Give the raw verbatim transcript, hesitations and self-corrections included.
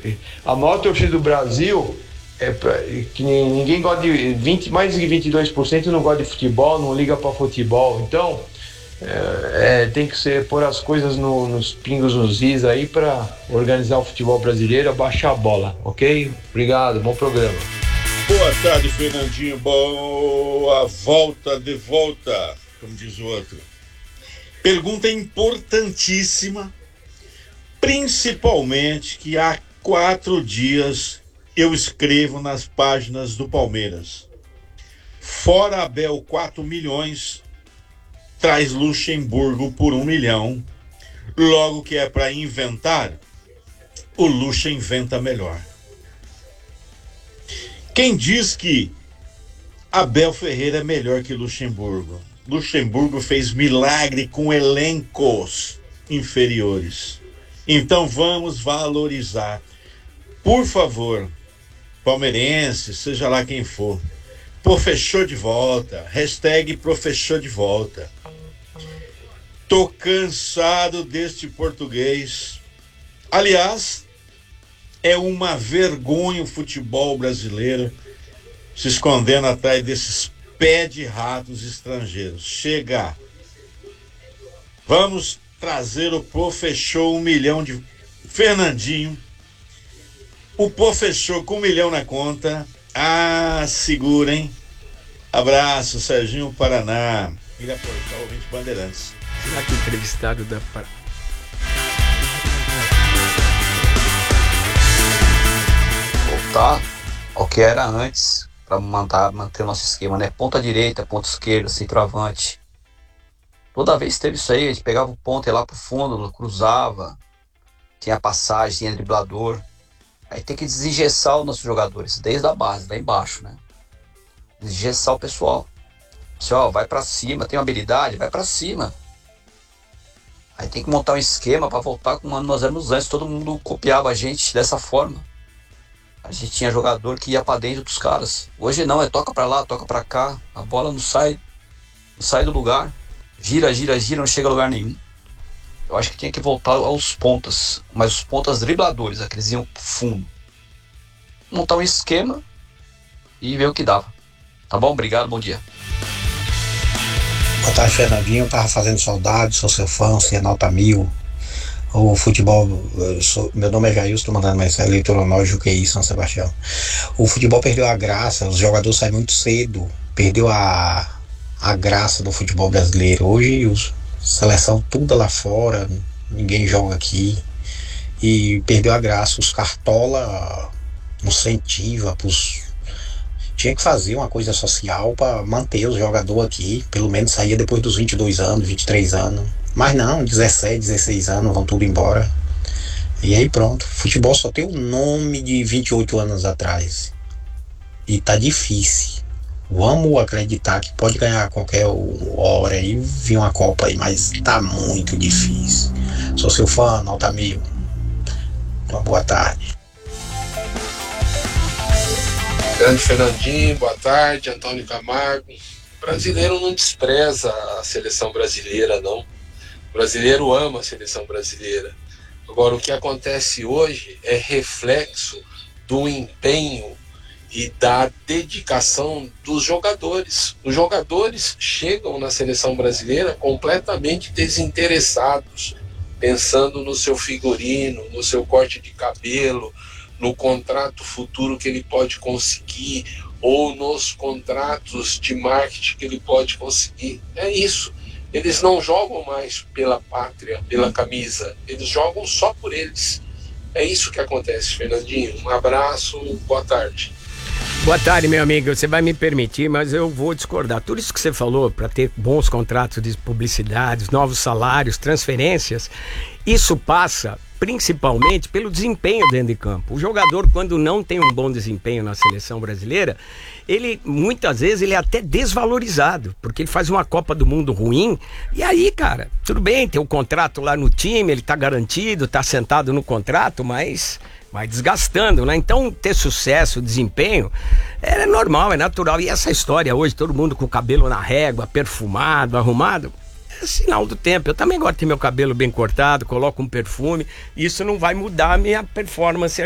A maior torcida do Brasil é pra, que ninguém gosta de vinte, mais de vinte e dois por cento não gosta de futebol, não liga para futebol. Então é, é, tem que ser pôr as coisas no, nos pingos nos is aí para organizar o futebol brasileiro, abaixar a bola, ok? Obrigado, bom programa. Boa tarde, Fernandinho. Boa volta de volta, como diz o outro. Pergunta importantíssima, principalmente que há quatro dias eu escrevo nas páginas do Palmeiras. Fora Abel, quatro milhões, traz Luxemburgo por um milhão. Logo que é para inventar, o Luxa inventa melhor. Quem diz que Abel Ferreira é melhor que Luxemburgo? Luxemburgo fez milagre com elencos inferiores. Então vamos valorizar. Por favor, palmeirense, seja lá quem for, professor de volta, hashtag professor de volta. Tô cansado deste português. Aliás, é uma vergonha o futebol brasileiro se escondendo atrás desses pé de ratos estrangeiros. Chega. Vamos trazer o professor um milhão de... Fernandinho, o professor com um milhão na conta. Ah, segurem. Abraço, Serginho Paraná. Ilha Portal, ouvinte Bandeirantes. Será que o entrevistado da... Voltar ao que era antes, para manter, manter o nosso esquema, né? Ponta direita, ponta esquerda, centroavante. Toda vez teve isso aí, a gente pegava o ponta, ia lá pro fundo, cruzava, tinha passagem, tinha driblador. Aí tem que desengessar os nossos jogadores, desde a base, lá embaixo, né? Desengessar o pessoal. Pessoal, vai pra cima, tem uma habilidade, vai pra cima. Aí tem que montar um esquema para voltar como nós éramos antes, todo mundo copiava a gente dessa forma. A gente tinha jogador que ia pra dentro dos caras. Hoje não, é toca pra lá, toca pra cá. A bola não sai, não sai do lugar. Gira, gira, gira, não chega a lugar nenhum. Eu acho que tinha que voltar aos pontas. Mas os pontas dribladores, aqueles iam pro fundo. Montar um esquema e ver o que dava. Tá bom? Obrigado, bom dia. Boa tarde, Fernandinho. Eu tava fazendo saudade, sou seu fã, você é nota mil. O futebol, sou, meu nome é Jair, estou mandando mensagem eleitoral Juqueí, São Sebastião. O futebol perdeu a graça, os jogadores saem muito cedo, perdeu a, a graça do futebol brasileiro. Hoje, os, seleção tudo lá fora, ninguém joga aqui, e perdeu a graça. Os cartola incentiva, pros, tinha que fazer uma coisa social para manter os jogadores aqui, pelo menos saía depois dos vinte e dois anos, vinte e três anos. Mas não, dezessete, dezesseis anos, vão tudo embora. E aí pronto, futebol só tem o nome de vinte e oito anos atrás. E tá difícil. Vamos acreditar que pode ganhar a qualquer hora aí, vir uma Copa aí, mas tá muito difícil. Sou seu fã, nota mil. Uma boa tarde. Grande Fernandinho, boa tarde. Antônio Camargo. O brasileiro não despreza a seleção brasileira, não. O brasileiro ama a seleção brasileira. Agora, o que acontece hoje é reflexo do empenho e da dedicação dos jogadores. Os jogadores chegam na seleção brasileira completamente desinteressados, pensando no seu figurino, no seu corte de cabelo, no contrato futuro que ele pode conseguir, ou nos contratos de marketing que ele pode conseguir. É isso. Eles não jogam mais pela pátria, pela camisa. Eles jogam só por eles. É isso que acontece, Fernandinho. Um abraço, boa tarde. Boa tarde, meu amigo. Você vai me permitir, mas eu vou discordar. Tudo isso que você falou, para ter bons contratos de publicidade, novos salários, transferências, isso passa principalmente pelo desempenho dentro de campo. O jogador, quando não tem um bom desempenho na seleção brasileira, ele, muitas vezes, ele é até desvalorizado, porque ele faz uma Copa do Mundo ruim, e aí, cara, tudo bem, tem o contrato lá no time, ele tá garantido, tá sentado no contrato, mas vai desgastando, né? Então, ter sucesso, desempenho, é normal, é natural. E essa história hoje, todo mundo com o cabelo na régua, perfumado, arrumado, é sinal do tempo. Eu também gosto de ter meu cabelo bem cortado, coloco um perfume. Isso não vai mudar a minha performance